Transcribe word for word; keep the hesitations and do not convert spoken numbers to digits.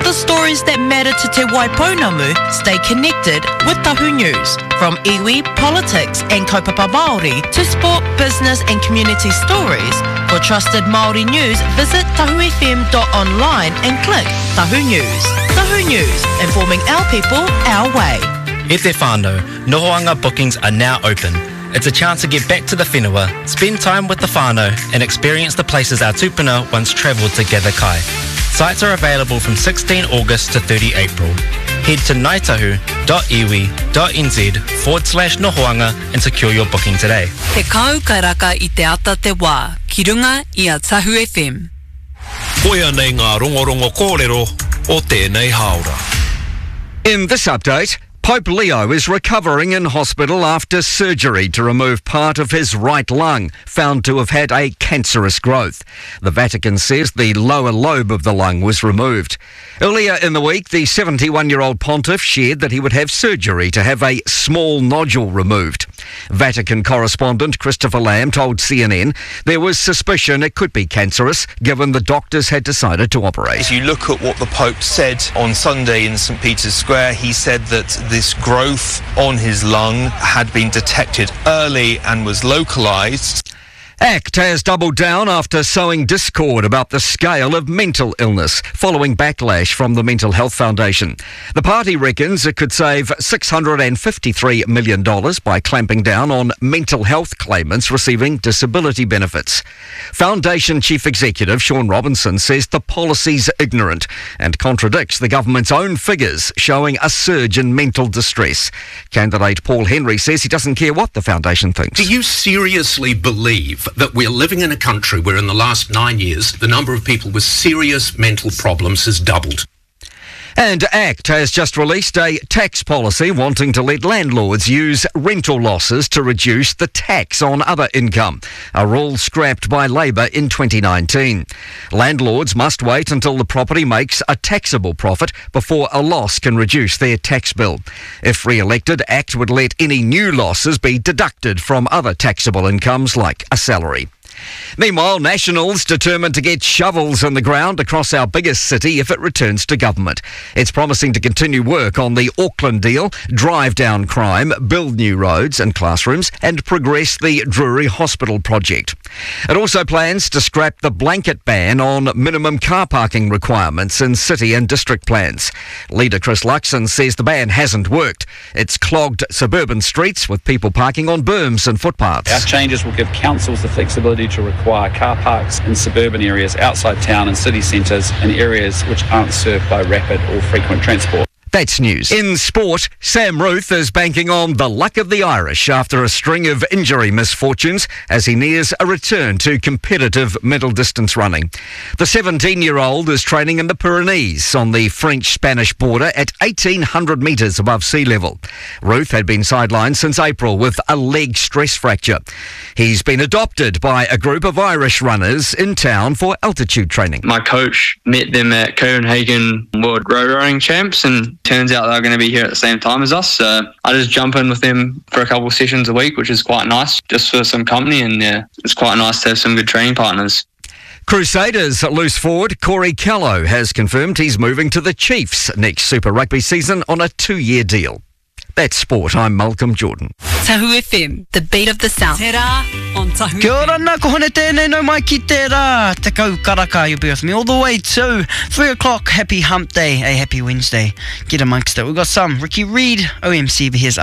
the stories that matter to Te Waipounamu, stay connected with Tahu News. From iwi, politics and kaupapa Māori to sport, business and community stories. For trusted Māori news, visit tahu f m dot online and click Tahu News. Tahu News, informing our people, our way. E te whānau, Nohoanga bookings are now open. It's a chance to get back to the whenua, spend time with the whānau and experience the places our tupuna once travelled to gather kai. Sites are available from sixteenth August to thirtieth April. Head to ngaitahu.iwi.nz forward slash nohoanga and secure your booking today. Te kau kai raka I te ata te wā, ki runga I a Tahu F M. Koia nei ngā rongorongo kōrero o tēnei haora. In this update, Pope Leo is recovering in hospital after surgery to remove part of his right lung, found to have had a cancerous growth. The Vatican says the lower lobe of the lung was removed. Earlier in the week, the seventy-one-year-old pontiff shared that he would have surgery to have a small nodule removed. Vatican correspondent Christopher Lamb told C N N there was suspicion it could be cancerous, given the doctors had decided to operate. If you look at what the Pope said on Sunday in St Peter's Square, he said that this growth on his lung had been detected early and was localised. ACT has doubled down after sowing discord about the scale of mental illness following backlash from the Mental Health Foundation. The party reckons it could save six hundred fifty-three million dollars by clamping down on mental health claimants receiving disability benefits. Foundation Chief Executive Sean Robinson says the policy's ignorant and contradicts the government's own figures showing a surge in mental distress. Candidate Paul Henry says he doesn't care what the foundation thinks. Do you seriously believe that we're living in a country where in the last nine years the number of people with serious mental problems has doubled? And ACT has just released a tax policy wanting to let landlords use rental losses to reduce the tax on other income, a rule scrapped by Labor in twenty nineteen. Landlords must wait until the property makes a taxable profit before a loss can reduce their tax bill. If re-elected, ACT would let any new losses be deducted from other taxable incomes like a salary. Meanwhile, Nationals determined to get shovels in the ground across our biggest city if it returns to government. It's promising to continue work on the Auckland deal, drive down crime, build new roads and classrooms, and progress the Drury Hospital project. It also plans to scrap the blanket ban on minimum car parking requirements in city and district plans. Leader Chris Luxon says the ban hasn't worked. It's clogged suburban streets with people parking on berms and footpaths. Our changes will give councils the flexibility to require car parks in suburban areas outside town and city centres and areas which aren't served by rapid or frequent transport. That's news. In sport, Sam Ruth is banking on the luck of the Irish after a string of injury misfortunes as he nears a return to competitive middle distance running. The seventeen-year-old is training in the Pyrenees on the French-Spanish border at eighteen hundred metres above sea level. Ruth had been sidelined since April with a leg stress fracture. He's been adopted by a group of Irish runners in town for altitude training. My coach met them at Copenhagen World Road Running Champs and turns out they're going to be here at the same time as us, so I just jump in with them for a couple of sessions a week, which is quite nice, just for some company, and yeah, it's quite nice to have some good training partners. Crusaders loose forward Corey Callow has confirmed he's moving to the Chiefs next Super Rugby season on a two-year deal. That's sport. I'm Malcolm Jordan. Tahu F M, the beat of the South. Te rā on Tahu Kia ora nā, ko hone tēnei no mai ki te rā. Te kau karaka, you'll be with me all the way to three o'clock. Happy hump day, a happy Wednesday. Get amongst it. We've got some Ricky Reed, O M C, but here's